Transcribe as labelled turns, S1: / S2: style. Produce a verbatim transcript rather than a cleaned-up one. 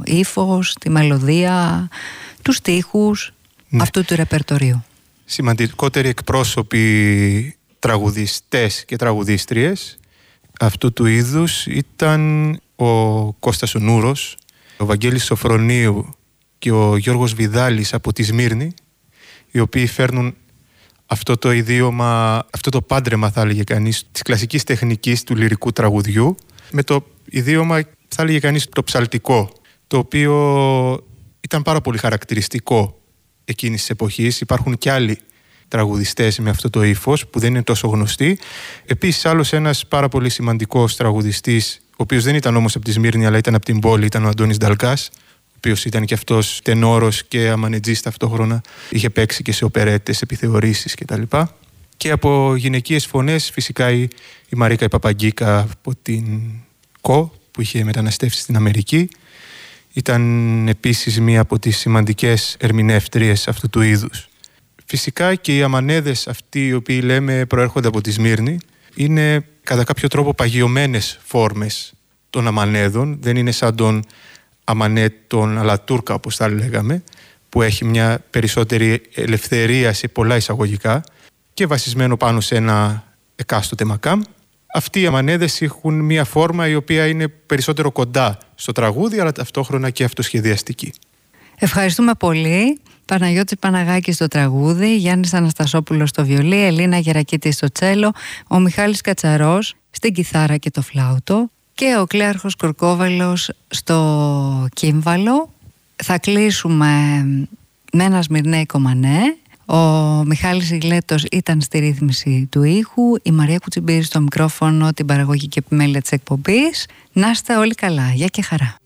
S1: ύφος, τη μελωδία, τους στίχους, ναι, αυτού του ρεπερτορίου.
S2: Σημαντικότεροι εκπρόσωποι τραγουδιστές και τραγουδίστριες αυτού του είδους ήταν ο Κώστας ο Νούρος, ο Βαγγέλης Σοφρονίου και ο Γιώργος Βιδάλης από τη Σμύρνη, οι οποίοι φέρνουν αυτό το ιδίωμα, αυτό το πάντρεμα θα έλεγε κανείς της κλασικής τεχνικής του λυρικού τραγουδιού με το ιδίωμα θα έλεγε κανείς το ψαλτικό, το οποίο ήταν πάρα πολύ χαρακτηριστικό εκείνης της εποχής. Υπάρχουν και άλλοι τραγουδιστές με αυτό το ύφος που δεν είναι τόσο γνωστοί. Επίσης άλλος ένας πάρα πολύ σημαντικός τραγουδιστής, ο οποίος δεν ήταν όμως από τη Σμύρνη αλλά ήταν από την πόλη, ήταν ο Αντώνης Νταλκάς, ο οποίος ήταν και αυτός τενόρος και αμανετζής ταυτόχρονα, είχε παίξει και σε οπερέτες, επιθεωρήσεις κτλ. Και από γυναικείες φωνές φυσικά η, η Μαρίκα η Παπαγκίκα από την ΚΟ που είχε μεταναστεύσει στην Αμερική. Ήταν επίσης μία από τις σημαντικές ερμηνεύτριες αυτού του είδους. Φυσικά και οι αμανέδες αυτοί οι οποίοι λέμε προέρχονται από τη Σμύρνη είναι κατά κάποιο τρόπο παγιωμένες φόρμες των αμανέδων. Δεν είναι σαν τον αμανέ τον Αλατούρκα όπως θα λέγαμε, που έχει μια περισσότερη ελευθερία σε πολλά εισαγωγικά και βασισμένο πάνω σε ένα εκάστοτε μακάμ. Αυτοί οι αμανέδες έχουν μια φόρμα η οποία είναι περισσότερο κοντά στο τραγούδι αλλά ταυτόχρονα και αυτοσχεδιαστική.
S1: Ευχαριστούμε πολύ. Παναγιώτης Παναγάκης στο τραγούδι, Γιάννης Αναστασόπουλος στο βιολί, Ελίνα Γερακίτη στο τσέλο, ο Μιχάλης Κατσαρός στην κιθάρα και το φλάουτο και ο Κλέαρχος Κορκόβαλος στο κύμβαλο. Θα κλείσουμε με ένα σμυρνέικο μανέ. Ο Μιχάλης Ιγλέτος ήταν στη ρύθμιση του ήχου, η Μαρία Κουτσιμπήρη στο μικρόφωνο, την παραγωγική επιμέλεια της εκπομπής. Να είστε όλοι καλά. Γεια και χαρά.